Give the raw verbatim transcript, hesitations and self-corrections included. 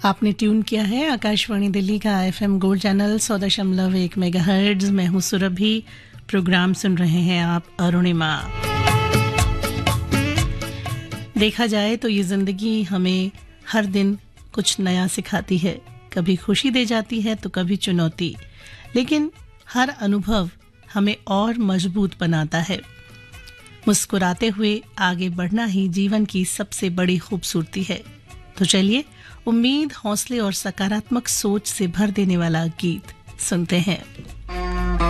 आपने ट्यून किया है आकाशवाणी दिल्ली का एफएम गोल्ड चैनल सौ दशमलव एक मेगाहर्ट्ज। मैं हूं सुरभि। प्रोग्राम सुन रहे हैं आप अरुणिमा। देखा जाए तो ये जिंदगी हमें हर दिन कुछ नया सिखाती है, कभी खुशी दे जाती है तो कभी चुनौती, लेकिन हर अनुभव हमें और मजबूत बनाता है। मुस्कुराते हुए आगे बढ़ना ही जीवन की सबसे बड़ी खूबसूरती है। तो चलिए उम्मीद, हौसले और सकारात्मक सोच से भर देने वाला गीत सुनते हैं।